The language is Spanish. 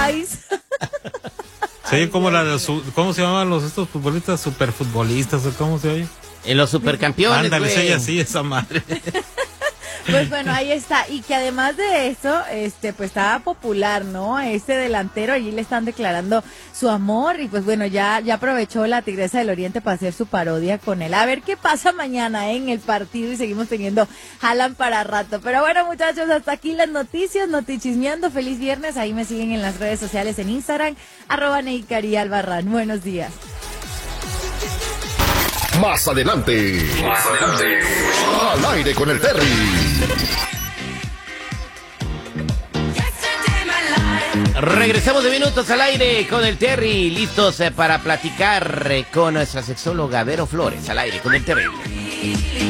Ice. Sí, como ¿cómo se llamaban estos futbolistas? Superfutbolistas, ¿o cómo se oye? En los supercampeones, Ándale, güey. soy así, esa madre. Pues bueno, ahí está. Y que además de eso, pues estaba popular, ¿no? Este delantero, allí le están declarando su amor y pues bueno, ya aprovechó la Tigresa del Oriente para hacer su parodia con él. A ver qué pasa mañana en el partido y seguimos teniendo Haaland para rato. Pero bueno, muchachos, hasta aquí las noticias, Notichismeando. Feliz viernes. Ahí me siguen en las redes sociales en Instagram, @NeiCariAlbarrán. Buenos días. Más adelante. Al aire con el Terry. Regresamos de minutos al aire con el Terry, listos para platicar con nuestra sexóloga Vero Flores. Al aire con el Terry.